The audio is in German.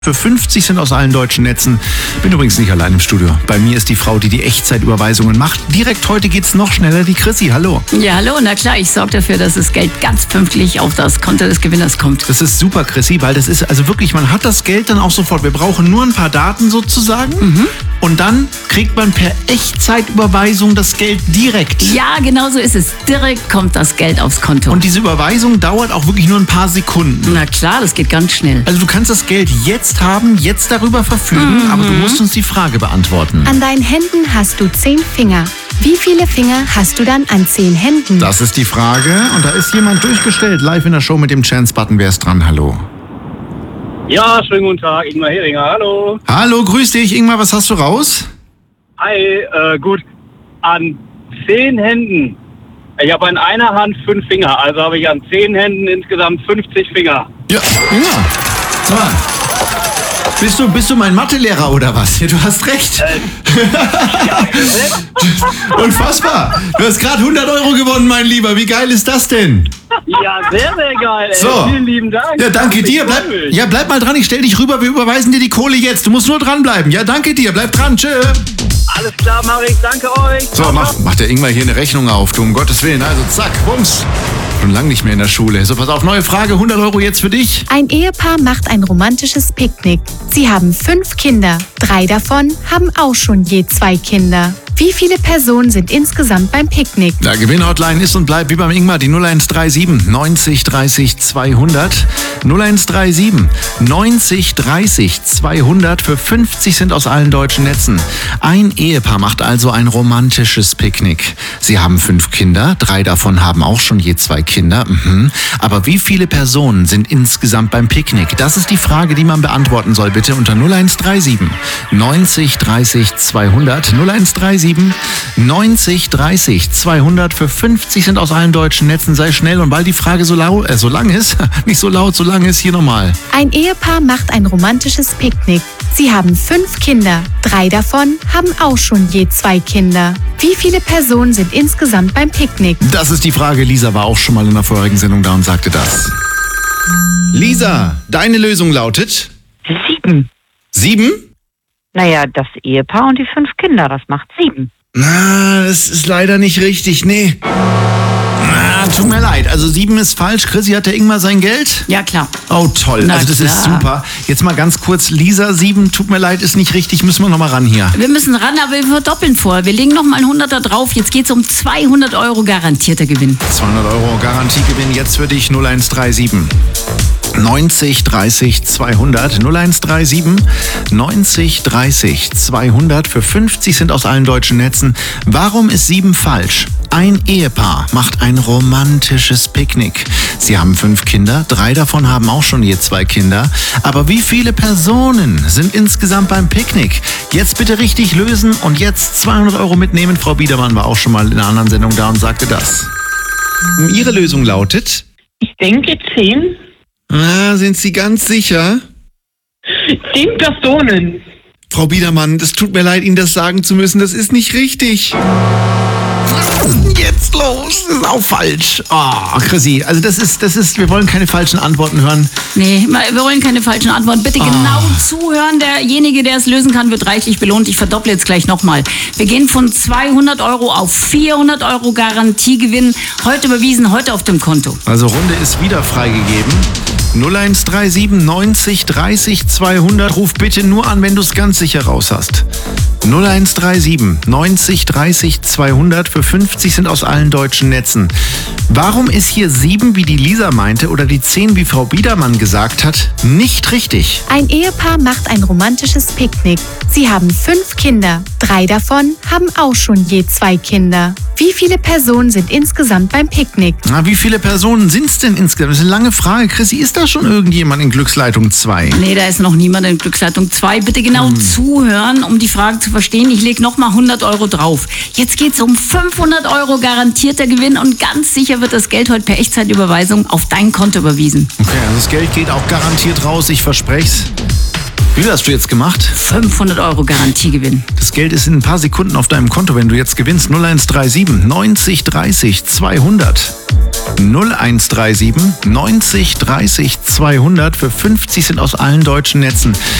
Für 50 sind aus allen deutschen Netzen. Bin übrigens nicht allein im Studio. Bei mir ist die Frau, die die Echtzeitüberweisungen macht. Direkt heute geht's noch schneller. Die Chrissy, hallo. Ja, hallo. Na klar, ich sorge dafür, dass das Geld ganz pünktlich auf das Konto des Gewinners kommt. Das ist super, Chrissy, weil das ist also wirklich, man hat das Geld dann auch sofort. Wir brauchen nur ein paar Daten sozusagen. Und dann kriegt man per Echtzeitüberweisung das Geld direkt. Ja, genau so ist es. Direkt kommt das Geld aufs Konto. Und diese Überweisung dauert auch wirklich nur ein paar Sekunden. Na klar, das geht ganz schnell. Also du kannst das Geld jetzt haben, jetzt darüber verfügen, aber du musst uns die Frage beantworten. An deinen Händen hast du 10 Finger. Wie viele Finger hast du dann an 10 Händen? Das ist die Frage und da ist jemand durchgestellt. Live in der Show mit dem Chance-Button. Wer ist dran? Hallo. Ja, schönen guten Tag, Ingmar Heringer, hallo. Hallo, grüß dich. Ingmar, was hast du raus? Hi, gut, an 10 Händen. Ich habe an einer Hand 5 Finger, also habe ich an 10 Händen insgesamt 50 Finger. Ja, Ingmar. So. Bist du mein Mathelehrer oder was? Ja, du hast recht. Unfassbar. Du hast gerade 100 Euro gewonnen, mein Lieber. Wie geil ist das denn? Ja, sehr, sehr geil. Ey. So. Vielen lieben Dank. Ja, danke dir. Bleib mal dran. Ich stell dich rüber. Wir überweisen dir die Kohle jetzt. Du musst nur dranbleiben. Ja, danke dir. Bleib dran. Tschö. Alles klar, mach ich. Danke euch. So, macht der Ingmar hier eine Rechnung auf. Du, um Gottes Willen. Also, zack, bums. Schon lange nicht mehr in der Schule. So, pass auf, neue Frage. 100 Euro jetzt für dich. Ein Ehepaar macht ein romantisches Picknick. Sie haben 5 Kinder. 3 davon haben auch schon je 2 Kinder. Wie viele Personen sind insgesamt beim Picknick? Der Gewinnhotline ist und bleibt wie beim Ingmar die 0137 90 30 200. 0137 90 30 200. Für 50 sind aus allen deutschen Netzen. Ein Ehepaar macht also ein romantisches Picknick. Sie haben 5 Kinder. 3 davon haben auch schon je 2 Kinder. Aber wie viele Personen sind insgesamt beim Picknick? Das ist die Frage, die man beantworten soll. Bitte unter 0137 90 30 200. 0137 90 30 200. Für 50 sind aus allen deutschen Netzen. Sei schnell und weil die Frage so lang ist, nicht so laut, so lang ist, hier nochmal. Ein Ehepaar macht ein romantisches Picknick. Sie haben 5 Kinder. 3 davon haben auch schon je 2 Kinder. Wie viele Personen sind insgesamt beim Picknick? Das ist die Frage. Lisa war auch schon mal in der vorherigen Sendung da und sagte das. Lisa, deine Lösung lautet? 7. 7? Naja, das Ehepaar und die 5 Kinder, das macht 7. Na, das ist leider nicht richtig, nee. Tut mir leid, also 7 ist falsch. Chrissy, hat der Ingmar sein Geld? Ja, klar. Oh, toll, Na also das ist klar. super. Jetzt mal ganz kurz, Lisa, 7, tut mir leid, ist nicht richtig, müssen wir nochmal ran hier. Wir müssen ran, aber wir verdoppeln vor. Wir legen nochmal einen 100er drauf. Jetzt geht's um 200 Euro garantierter Gewinn. 200 Euro Garantiegewinn jetzt für dich, 0137 90 30 200. 0137 90 30 200. Für 50 sind aus allen deutschen Netzen. Warum ist 7 falsch? Ein Ehepaar macht ein romantisches Picknick. Sie haben 5 Kinder, 3 davon haben auch schon je 2 Kinder. Aber wie viele Personen sind insgesamt beim Picknick? Jetzt bitte richtig lösen und jetzt 200 Euro mitnehmen. Frau Biedermann war auch schon mal in einer anderen Sendung da und sagte das. Ihre Lösung lautet? Ich denke 10. Sind Sie ganz sicher? 10 Personen. Frau Biedermann, es tut mir leid, Ihnen das sagen zu müssen. Das ist nicht richtig. Was ist denn jetzt los? Das ist auch falsch. Oh, Chrissy, also das ist, wir wollen keine falschen Antworten hören. Nee, wir wollen keine falschen Antworten. Bitte genau zuhören. Derjenige, der es lösen kann, wird reichlich belohnt. Ich verdopple jetzt gleich nochmal. Wir gehen von 200 Euro auf 400 Euro Garantiegewinn. Heute überwiesen, heute auf dem Konto. Also Runde ist wieder freigegeben. 0137 90 30 200. Ruf bitte nur an, wenn du es ganz sicher raus hast. 0137 90 30 200. Für 50 sind aus allen deutschen Netzen. Warum ist hier 7, wie die Lisa meinte, oder die 10, wie Frau Biedermann gesagt hat, nicht richtig? Ein Ehepaar macht ein romantisches Picknick. Sie haben 5 Kinder. 3 davon haben auch schon je 2 Kinder. Wie viele Personen sind insgesamt beim Picknick? Na, wie viele Personen sind es denn insgesamt? Das ist eine lange Frage. Chrissy, ist da schon irgendjemand in Glücksleitung 2? Nee, da ist noch niemand in Glücksleitung 2. Bitte genau zuhören, um die Frage zu verstehen. Ich lege nochmal 100 Euro drauf. Jetzt geht's um 500 Euro garantierter Gewinn und ganz sicher wird das Geld heute per Echtzeitüberweisung auf dein Konto überwiesen. Okay, also das Geld geht auch garantiert raus, ich verspreche es. Wie viel hast du jetzt gemacht? 500 Euro Garantiegewinn. Das Geld ist in ein paar Sekunden auf deinem Konto, wenn du jetzt gewinnst. 0137 90 30 200. 0137 90 30 200. Für 50 sind aus allen deutschen Netzen